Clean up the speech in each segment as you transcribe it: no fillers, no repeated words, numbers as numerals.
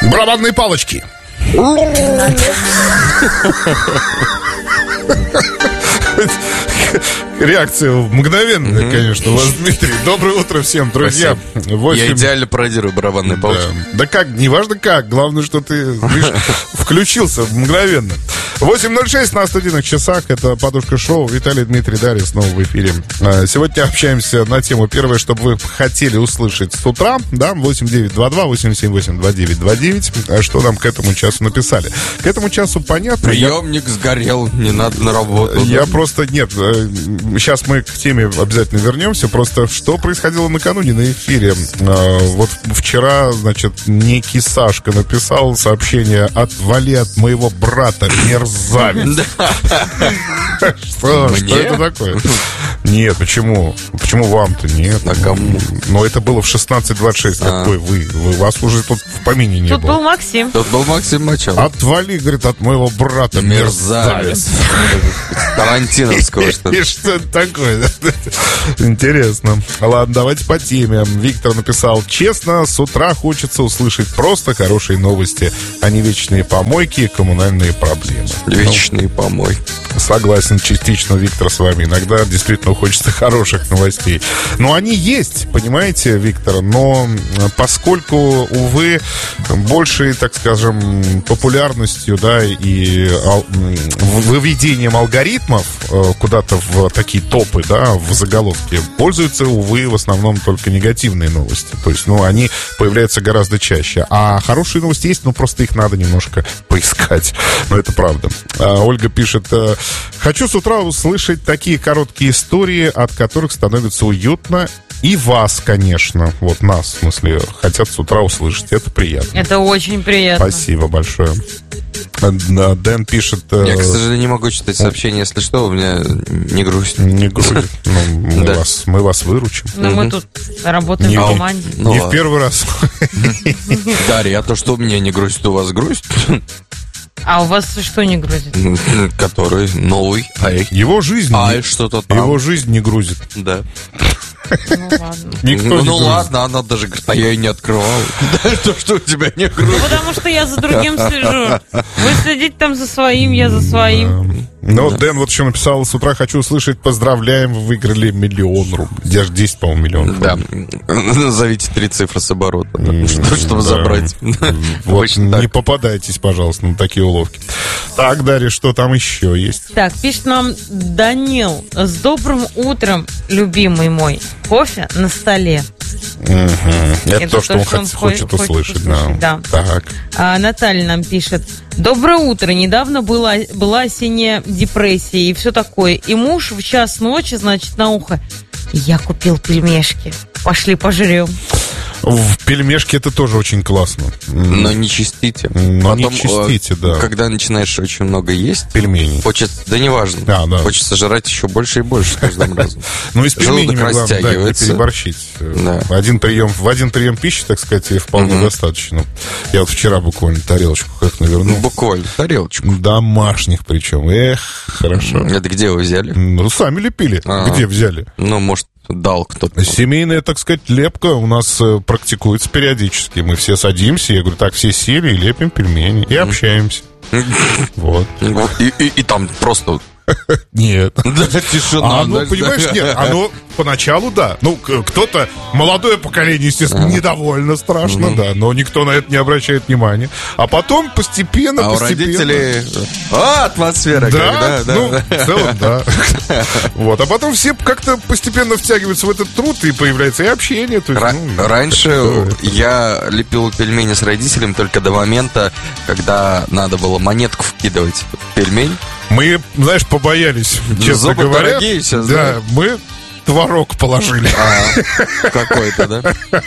Барабанные палочки. Реакция мгновенная, конечно, у вас, Дмитрий. Доброе утро всем, друзья. 8... Я идеально пародирую барабанные палочки. Да как, неважно как, главное, что ты включился мгновенно. 8:06 на студийных часах. Это «Подушка шоу». Виталий, Дмитрий, Дарья снова в эфире. Сегодня общаемся на тему первое, что вы хотели услышать с утра. Да, 8922-878-2929. Что нам к этому часу написали? К этому часу понятно. Приемник сгорел, не надо на работу. Я просто, нет, сейчас мы к теме обязательно вернемся. Просто что происходило накануне на эфире? Вот вчера, значит, некий Сашка написал сообщение: «Отвали от моего брата, мерзавец». Что это такое? Нет, почему? Почему вам-то нет? А кому? Но это было в 16:26. Какой вы? Вас уже тут в помине не было. Тут был Максим. Тут был Максим Мачал. Отвали, говорит, от моего брата, мерзавец. Тарантиновского, что ли? И что это такое? Интересно. Ладно, давайте по теме. Виктор написал: честно, с утра хочется услышать просто хорошие новости, а не вечные помойки и коммунальные проблемы. Вечные помойки. Согласен частично, Виктор, с вами. Иногда действительно хочется хороших новостей. Но они есть, понимаете, Виктор. Но поскольку, увы, большей, так скажем, популярностью, да, и выведением алгоритмов куда-то в такие топы, да, в заголовке, пользуются, увы, в основном только негативные новости. То есть, они появляются гораздо чаще. А хорошие новости есть, но просто их надо немножко поискать. Но это правда. Ольга пишет: хочу с утра услышать такие короткие истории, от которых становится уютно. И вас, конечно. Вот нас, в смысле, хотят с утра услышать. Это приятно. Это очень приятно. Спасибо большое. Дэн пишет... Я, к сожалению, не могу читать сообщения. Если что, у меня не грусть. Не грусть. Мы вас выручим. Но мы тут работаем в команде. Не в первый раз. Дарья, а то, что у меня не грусть, то у вас грусть? А у вас что не грузит? Который новый. Его жизнь... что-то там. Его жизнь не грузит. Да. Ну ладно. Никто не ладно, она даже говорит: а я и не открывал. Да, то, что у тебя не грузит. Потому что я за другим слежу. Вы следите там за своим, я за своим. Но Дэн вот еще написал: с утра хочу услышать: поздравляем, вы выиграли 1 миллион рублей. Даже 10, по-моему, миллионов. Да. Назовите 3 цифры с оборота, чтобы забрать. Вот, не попадайтесь, пожалуйста, на такие уловки. Так, Дарья, что там еще есть? Так, пишет нам Данил: с добрым утром, любимый мой. Кофе на столе. Это то, что он хочет услышать. Да. Так. Наталья нам пишет: доброе утро. Недавно была осенняя депрессия и все такое. И муж в час ночи, значит, на ухо: я купил пельмешки. Пошли пожрем. В пельмешке это тоже очень классно. Но не чистите. Не чистите, да. Когда начинаешь очень много есть пельменей, хочется, да неважно, хочется жрать еще больше и больше с каждым разом. Ну и с пельменями главное, да, не переборщить. В один прием пищи, так сказать, вполне достаточно. Я вот вчера буквально тарелочку как навернул. Буквально тарелочку. Домашних причем. Хорошо. Это где вы взяли? Ну, сами лепили. Где взяли? Ну, может, дал кто-то. Семейная, так сказать, лепка у нас практикуется периодически. Мы все садимся, я говорю: так, все сели и лепим пельмени. И общаемся. Вот. И там просто... Нет. Да, тишина. Понимаешь, нет, оно поначалу, да. Ну, кто-то, молодое поколение, естественно, недовольно, страшно, да, но никто на это не обращает внимания. А потом постепенно... у родителей... атмосфера. Да, в целом, да. Вот, а потом все как-то постепенно втягиваются в этот труд, и появляется и общение. Раньше я лепил пельмени с родителями только до момента, когда надо было монетку вкидывать в пельмень. Мы, знаешь, побоялись, честно говоря. Дорогие сейчас, да? Мы творог положили. Какой-то, да?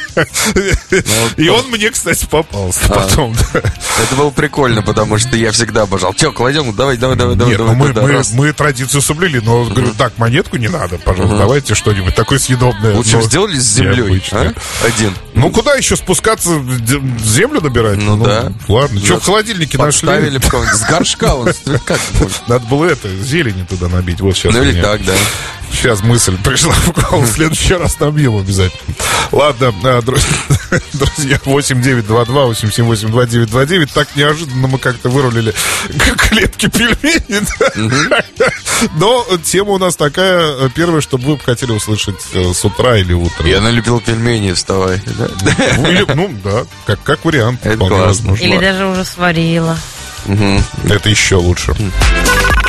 И он мне, кстати, попался потом. Это было прикольно, потому что я всегда обожал. Че, кладем? Давай. Нет, мы традицию соблюли, но говорю: так, монетку не надо, пожалуйста, давайте что-нибудь такое съедобное. Лучше сделали с землей, один. Ну, куда еще спускаться, землю набирать? Ну, да. Ладно, что в холодильнике нашли? Поставили с горшка, как? Надо было зелени туда набить. Вот сейчас. Ну, или так, да. Сейчас мысль пришла. в следующий раз набьем обязательно. Ладно, друзья, 8922-878-2929. Так неожиданно мы как-то вырулили клетки пельменей. Но тема у нас такая, первое, что вы бы хотели услышать с утра или утром. Я налюбил пельмени, вставай. Ну, да, как вариант. Это классно. Или даже уже сварила. Это еще лучше.